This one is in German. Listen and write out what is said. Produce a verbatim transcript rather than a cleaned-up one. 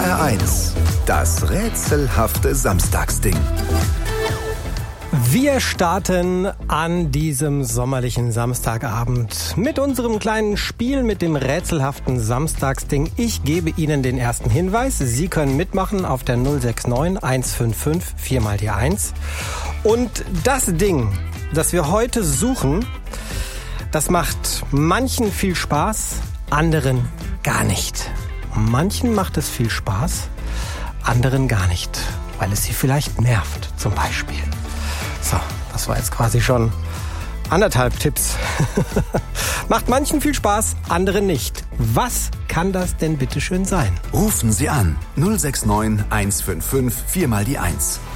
R eins, das rätselhafte Samstagsding. Wir starten an diesem sommerlichen Samstagabend mit unserem kleinen Spiel mit dem rätselhaften Samstagsding. Ich gebe Ihnen den ersten Hinweis. Sie können mitmachen auf der null sechs neun eins fünf fünf vier mal die eins. Und das Ding, das wir heute suchen, das macht manchen viel Spaß, anderen gar nicht. Manchen macht es viel Spaß, anderen gar nicht, weil es sie vielleicht nervt, zum Beispiel. So, das war jetzt quasi schon anderthalb Tipps. Macht manchen viel Spaß, anderen nicht. Was kann das denn bitte schön sein? Rufen Sie an null sechs neun eins fünf fünf vier mal die eins.